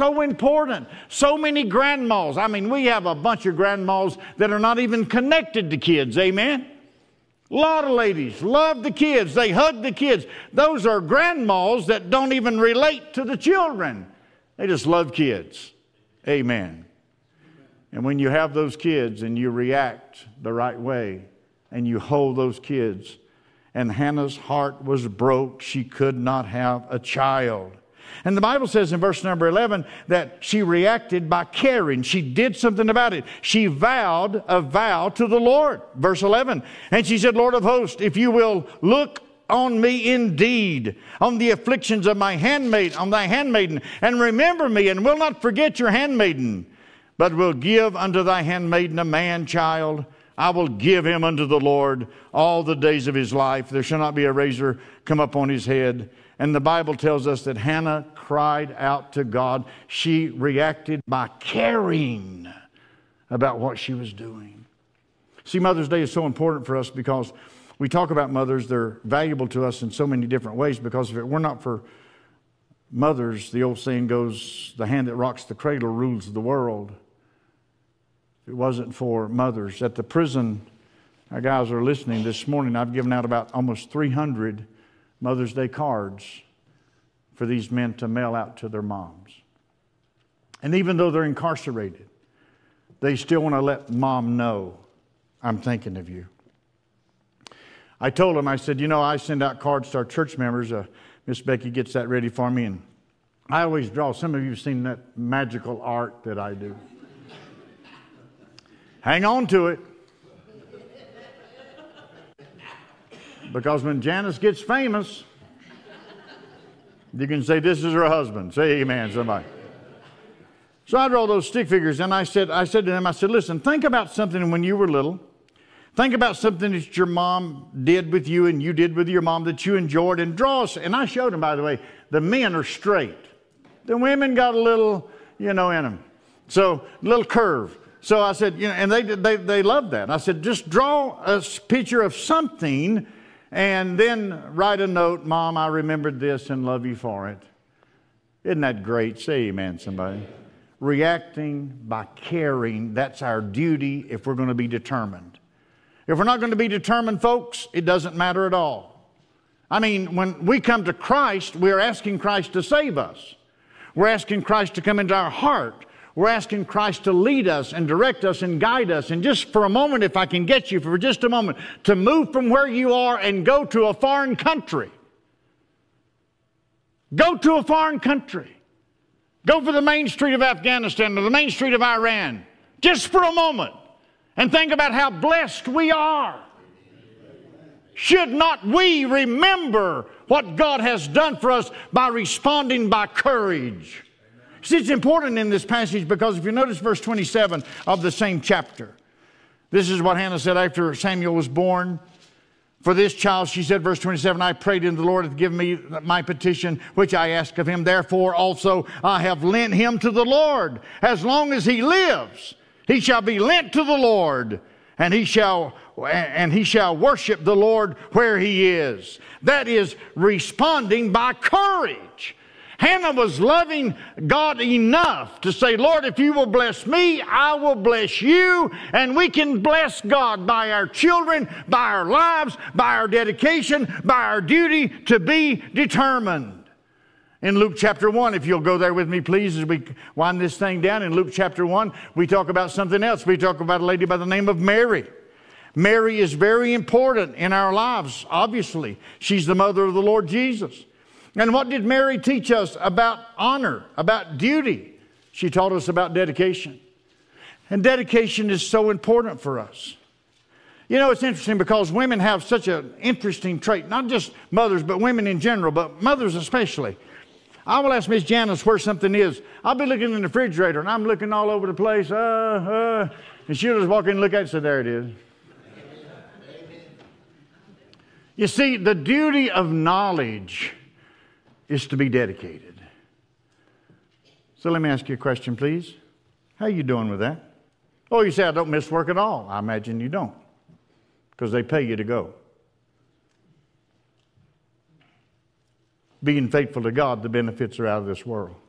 so important. So many grandmas. I mean, we have a bunch of grandmas that are not even connected to kids. Amen? A lot of ladies love the kids. They hug the kids. Those are grandmas that don't even relate to the children. They just love kids. Amen. And when you have those kids and you react the right way and you hold those kids, and Hannah's heart was broke. She could not have a child. And the Bible says in verse number 11 that she reacted by caring. She did something about it. She vowed a vow to the Lord. Verse 11. And she said, Lord of hosts, if you will look on me indeed, on the afflictions of my handmaid, on thy handmaiden, and remember me, and will not forget your handmaiden, but will give unto thy handmaiden a man child, I will give him unto the Lord all the days of his life. There shall not be a razor come upon his head. And the Bible tells us that Hannah cried out to God. She reacted by caring about what she was doing. See, Mother's Day is so important for us because we talk about mothers. They're valuable to us in so many different ways, because if it were not for mothers, the old saying goes, the hand that rocks the cradle rules the world. If it wasn't for mothers. At the prison, our guys are listening this morning, I've given out about almost 300 Mother's Day cards for these men to mail out to their moms. And even though they're incarcerated, they still want to let mom know, I'm thinking of you. I told them, I said, I send out cards to our church members. Miss Becky gets that ready for me. And I always draw. Some of you have seen that magical art that I do. Hang on to it. Because when Janice gets famous, you can say, this is her husband. Say amen, somebody. So I draw those stick figures, and I said to them, listen, think about something when you were little. Think about something that your mom did with you and you did with your mom that you enjoyed, and draw us. And I showed them, by the way, the men are straight. The women got a little, in them. So, a little curve. So I said, and they loved that. I said, just draw a picture of something and then write a note, Mom, I remembered this and love you for it. Isn't that great? Say amen, somebody. Reacting by caring, that's our duty if we're going to be determined. If we're not going to be determined, folks, it doesn't matter at all. I mean, when we come to Christ, we're asking Christ to save us. We're asking Christ to come into our heart. We're asking Christ to lead us and direct us and guide us. And just for a moment, if I can get you for just a moment, to move from where you are and go to a foreign country. Go to a foreign country. Go for the main street of Afghanistan or the main street of Iran. Just for a moment. And think about how blessed we are. Should not we remember what God has done for us by responding by courage? See, it's important in this passage because if you notice verse 27 of the same chapter, this is what Hannah said after Samuel was born. For this child, she said, verse 27, I prayed in the Lord to give me my petition, which I asked of him. Therefore also I have lent him to the Lord. As long as he lives, he shall be lent to the Lord, and he shall worship the Lord where he is. That is responding by courage. Hannah was loving God enough to say, Lord, if you will bless me, I will bless you. And we can bless God by our children, by our lives, by our dedication, by our duty to be determined. In Luke chapter 1, if you'll go there with me, please, as we wind this thing down. In Luke chapter 1, we talk about something else. We talk about a lady by the name of Mary. Mary is very important in our lives, obviously. She's the mother of the Lord Jesus. And what did Mary teach us about honor, about duty? She taught us about dedication. And dedication is so important for us. It's interesting because women have such an interesting trait, not just mothers, but women in general, but mothers especially. I will ask Miss Janice where something is. I'll be looking in the refrigerator, and I'm looking all over the place, and she'll just walk in and look at it and say, there it is. You see, the duty of knowledge is to be dedicated. So let me ask you a question, please. How are you doing with that? Oh, you say, I don't miss work at all. I imagine you don't, because they pay you to go. Being faithful to God, the benefits are out of this world.